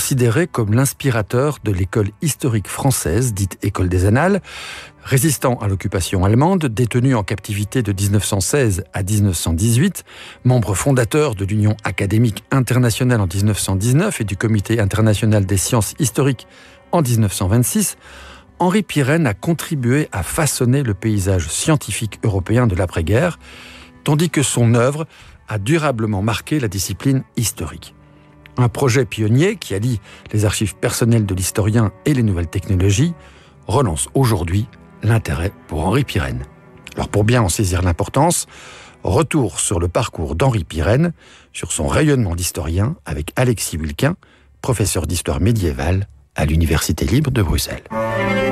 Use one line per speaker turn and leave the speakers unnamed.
considéré comme l'inspirateur de l'école historique française, dite École des Annales. Résistant à l'occupation allemande, détenu en captivité de 1916 à 1918, membre fondateur de l'Union académique internationale en 1919 et du Comité international des sciences historiques en 1926, Henri Pirenne a contribué à façonner le paysage scientifique européen de l'après-guerre, tandis que son œuvre a durablement marqué la discipline historique. Un projet pionnier qui allie les archives personnelles de l'historien et les nouvelles technologies relance aujourd'hui l'intérêt pour Henri Pirenne. Alors pour bien en saisir l'importance, retour sur le parcours d'Henri Pirenne, sur son rayonnement d'historien avec Alexis Wilquin, professeur d'histoire médiévale à l'Université libre de Bruxelles.